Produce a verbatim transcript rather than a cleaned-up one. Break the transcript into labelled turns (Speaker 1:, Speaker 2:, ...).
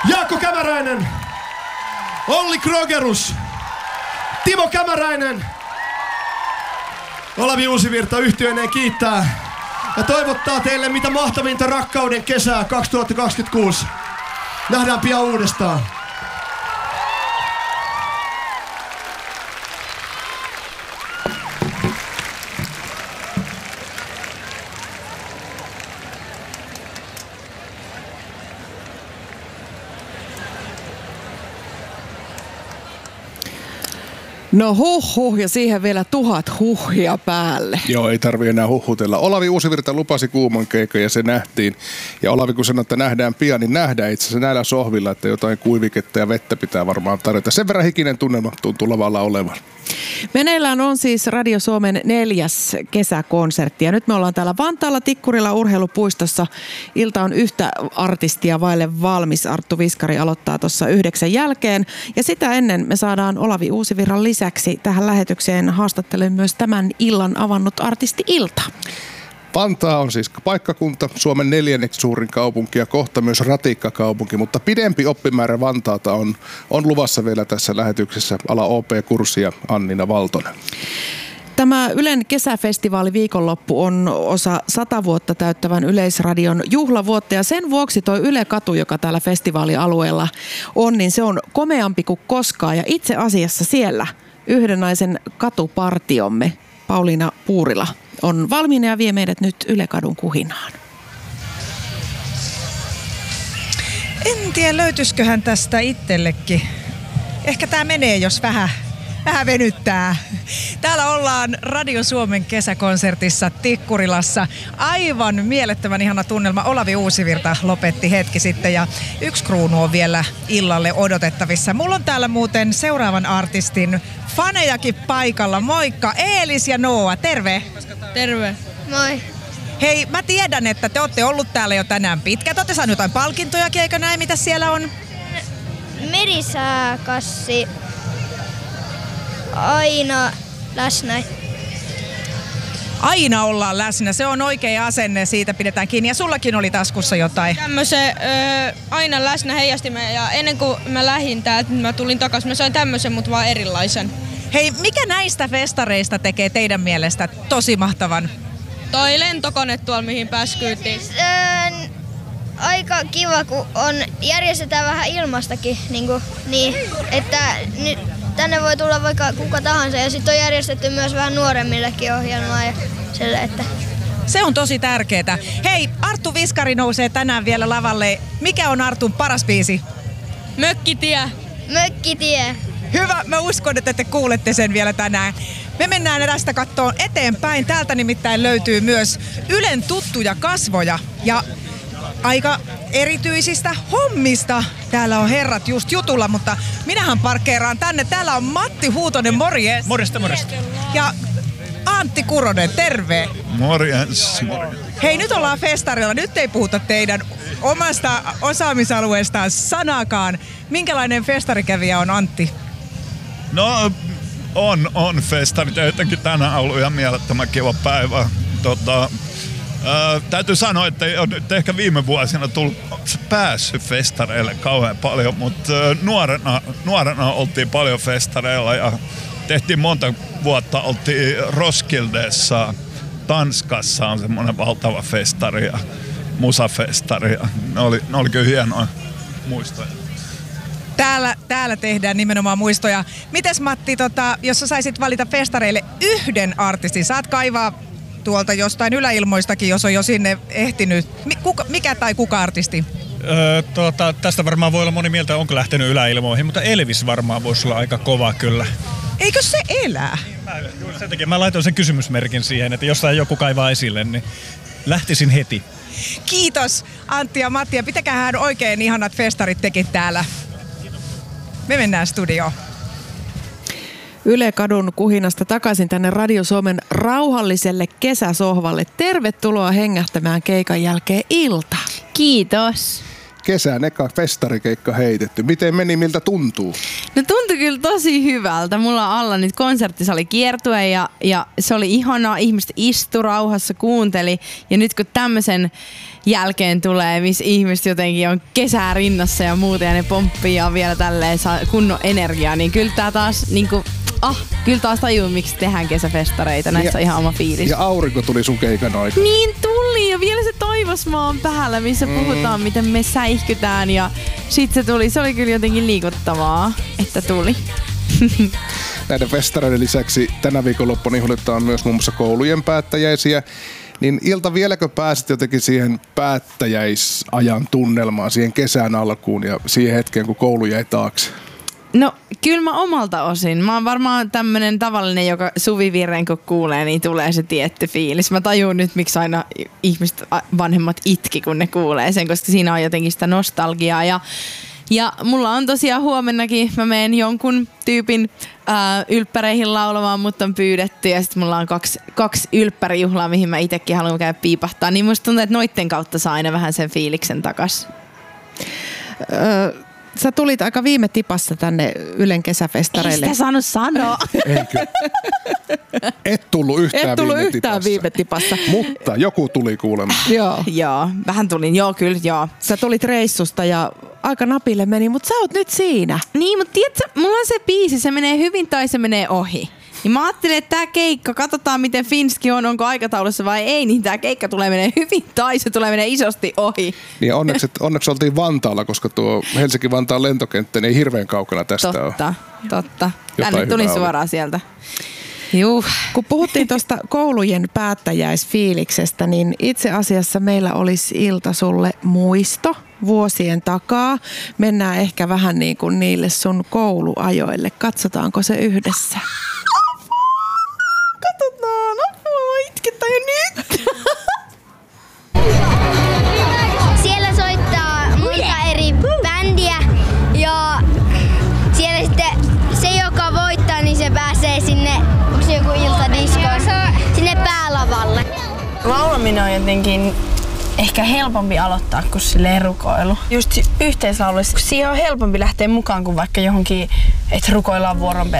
Speaker 1: Jaakko Kämäräinen, Olli Krogerus, Timo Kämäräinen. Olavi Uusivirta yhtyeineen kiittää ja toivottaa teille mitä mahtavinta rakkauden kesää kaksituhattakaksikymmentäkuusi. Nähdään pian uudestaan.
Speaker 2: No huh huh ja siihen vielä tuhat huhia päälle.
Speaker 3: Joo, ei tarvi enää huhutella. Olavi Uusivirta lupasi kuuman keikan ja se nähtiin. Ja Olavi kun sanoi, että nähdään pian, niin nähdään itse asiassa näillä sohvilla, että jotain kuiviketta ja vettä pitää varmaan tarjota. Sen verran hikinen tunnelma tuntuu lavalla olevan.
Speaker 2: Meneillään on siis Radio Suomen neljäs kesäkonsertti ja nyt me ollaan täällä Vantaalla Tikkurilla urheilupuistossa. Ilta on yhtä artistia vaille valmis. Arttu Viskari aloittaa tuossa yhdeksän jälkeen ja sitä ennen me saadaan Olavi Uusivirran lisäksi tähän lähetykseen haastattelemaan myös tämän illan avannut artisti Ilta.
Speaker 3: Vantaa on siis paikkakunta, Suomen neljänneksi suurin kaupunki ja kohta myös ratikkakaupunki, mutta pidempi oppimäärä Vantaalta on, on luvassa vielä tässä lähetyksessä. Ala O P-kurssia Annina Valtonen.
Speaker 2: Tämä Ylen kesäfestivaali viikonloppu on osa sata vuotta täyttävän Yleisradion juhlavuotta ja sen vuoksi toi Yle-katu, joka täällä festivaalialueella on, niin se on komeampi kuin koskaan ja itse asiassa siellä yhden naisen katupartiomme Pauliina Puurila on valmiina ja vie meidät nyt Yle-kadun kuhinaan.
Speaker 4: En tiedä, löytyisiköhän tästä itsellekin. Ehkä tää menee, jos vähän, vähän venyttää. Täällä ollaan Radio Suomen kesäkonsertissa Tikkurilassa. Aivan mielettömän ihana tunnelma. Olavi Uusivirta lopetti hetki sitten ja yksi kruunu on vielä illalle odotettavissa. Mulla on täällä muuten seuraavan artistin fanejakin paikalla. Moikka, Eelis ja Noa, terve!
Speaker 5: Terve.
Speaker 6: Moi.
Speaker 4: Hei, mä tiedän, että te olette ollut täällä jo tänään pitkään. Te olette saaneet jotain palkintojakin, eikö näin? Mitä siellä on?
Speaker 6: Merisääkassi aina läsnä.
Speaker 4: Aina ollaan läsnä. Se on oikea asenne, siitä pidetään kiinni. Ja sullakin oli taskussa jotain.
Speaker 5: Tämmöisen öö, aina läsnä heijastimen ja ennen kuin mä lähdin täältä, mä tulin takaisin. Mä sain tämmöisen, mutta vaan erilaisen.
Speaker 4: Hei, mikä näistä festareista tekee teidän mielestä tosi mahtavan?
Speaker 5: Toi lentokone tuolla, mihin pääskyytiin.
Speaker 6: Öö, aika kiva, kun on, järjestetään vähän ilmastakin, niin, kuin, niin että nyt tänne voi tulla vaikka kuka tahansa ja sitten on järjestetty myös vähän nuoremmillekin ohjelmaa ja sille, että...
Speaker 4: Se on tosi tärkeetä. Hei, Arttu Viskari nousee tänään vielä lavalle. Mikä on Artun paras biisi?
Speaker 5: Mökkitie.
Speaker 6: Mökkitie.
Speaker 4: Hyvä, mä uskon, että te kuulette sen vielä tänään. Me mennään tästä kattoon eteenpäin. Täältä nimittäin löytyy myös Ylen tuttuja kasvoja ja aika erityisistä hommista. Täällä on herrat just jutulla, mutta minähän parkkeeraan tänne. Täällä on Matti Huutonen, morjes.
Speaker 7: Morjesta, morjesta.
Speaker 4: Ja Antti Kuronen, terve.
Speaker 7: Morjens, morjens.
Speaker 4: Hei, nyt ollaan festarilla. Nyt ei puhuta teidän omasta osaamisalueestaan sanakaan. Minkälainen festarikävijä on Antti?
Speaker 7: No, on, on festarit. Jotenkin tänään on ollut ihan mielettömän kiva päivä. Tota, ää, täytyy sanoa, että ei ole nyt ehkä viime vuosina tullut päässyt festareille kauhean paljon, mutta ää, nuorena, nuorena oltiin paljon festareilla ja tehtiin monta vuotta, oltiin Roskildessa, Tanskassa on semmoinen valtava festari ja musafestari. Ja ne oli, ne oli kyllä hienoja muistoja.
Speaker 4: Täällä, täällä tehdään nimenomaan muistoja. Mites Matti, tota, jos sä saisit valita festareille yhden artistin, saat kaivaa tuolta jostain yläilmoistakin, jos on jo sinne ehtinyt. Kuka, mikä tai kuka artisti?
Speaker 8: Öö, tuota, tästä varmaan voi olla moni mieltä, onko lähtenyt yläilmoihin, mutta Elvis varmaan voisi olla aika kova kyllä.
Speaker 4: Eikö se elää?
Speaker 8: Mä, sen takia mä laitoin sen kysymysmerkin siihen, että jossain joku kaivaa esille, niin lähtisin heti.
Speaker 4: Kiitos Antti ja Matti ja pitäkäähän oikein ihanat festarit tekin täällä. Me mennään studioon.
Speaker 2: Yle-kadun kuhinasta takaisin tänne Radio Suomen rauhalliselle kesäsohvalle. Tervetuloa hengähtämään keikan jälkeen Ilta.
Speaker 5: Kiitos.
Speaker 3: Kesän eka festarikeikka heitetty. Miten meni, miltä tuntuu?
Speaker 5: No tuntui
Speaker 9: kyllä tosi hyvältä. Mulla on alla nyt konserttisali kiertue ja, ja se oli ihanaa. Ihmiset istu rauhassa, kuunteli. Ja nyt kun tämmöisen jälkeen tulee, missä ihmiset jotenkin on kesää rinnassa ja muuta ja ne pomppii ja vielä tälleen saa kunnon energiaa, niin kyllä tää taas niinku, ah, kyllä taas tajuu, miksi tehdään kesäfestareita. Näissä on ihan oma fiilis.
Speaker 3: Ja aurinko tuli sun keikan aikana.
Speaker 9: Niin tuli ja vielä se Toivosmaan päällä, missä mm. puhutaan, miten me säihkytään ja sit se tuli. Se oli kyllä jotenkin liikuttavaa, että tuli.
Speaker 3: Näiden festareiden lisäksi tänä viikonloppuna juhlitaan myös muun muassa koulujen päättäjäisiä. Niin Ilta, vieläkö pääsit jotenkin siihen päättäjäisajan tunnelmaan, siihen kesän alkuun ja siihen hetkeen, kun koulu jäi taakse?
Speaker 9: No kyllä mä omalta osin. Mä oon varmaan tämmönen tavallinen, joka suvivirren kun kuulee, niin tulee se tietty fiilis. Mä tajun nyt, miksi aina ihmiset, vanhemmat itki, kun ne kuulee sen, koska siinä on jotenkin sitä nostalgiaa. Ja, ja mulla on tosiaan huomennakin, mä menen jonkun tyypin ää, ylppäreihin laulamaan, mutta on pyydetty. Ja sitten mulla on kaksi, kaksi ylppärijuhlaa, mihin mä itekin haluan käydä piipahtaa. Niin musta tuntuu, että noitten kautta saa aina vähän sen fiiliksen takas.
Speaker 2: Öö. Sä tulit aika viime tipassa tänne Ylen kesäfestareille.
Speaker 9: Ei sitä saanut sanoa.
Speaker 3: Eikö? Et tullut yhtään,
Speaker 2: Et tullut
Speaker 3: viime,
Speaker 2: yhtään
Speaker 3: tipassa.
Speaker 2: viime tipassa.
Speaker 3: Mutta joku tuli kuulemma.
Speaker 2: Joo.
Speaker 9: Joo, vähän tulin. Joo, kyllä, joo.
Speaker 2: Sä tulit reissusta ja aika napille meni, mutta sä oot nyt siinä.
Speaker 9: Niin, mutta tiedätkö, mulla on se biisi, se menee hyvin tai se menee ohi. Niin mä ajattelin, että tää keikka, katsotaan miten Finski on, onko aikataulussa vai ei, niin tää keikka tulee menee hyvin tai se tulee menee isosti ohi.
Speaker 3: Niin onneksi, onneksi oltiin Vantaalla, koska tuo Helsinki-Vantaan lentokenttä ei hirveän kaukana tästä
Speaker 9: totta,
Speaker 3: ole.
Speaker 9: Totta, tänne tuli suoraan sieltä. Juh.
Speaker 2: Kun puhuttiin tuosta koulujen päättäjäisfiiliksestä, niin itse asiassa meillä olisi Ilta sulle muisto vuosien takaa. Mennään ehkä vähän niin kuin niille sun kouluajoille. Katsotaanko se yhdessä?
Speaker 9: Katsotaan, apua, itkettä jo nyt.
Speaker 6: Siellä soittaa monta eri bändiä ja siellä sitten se, joka voittaa, niin se pääsee sinne, onko se joku iltadisko, sinne päälavalle.
Speaker 9: Laulaminen on jotenkin ehkä helpompi aloittaa kuin silleen rukoilu. Just yhteislauluissa, siihen on helpompi lähteä mukaan kuin vaikka johonkin, että rukoillaan vuoron perään.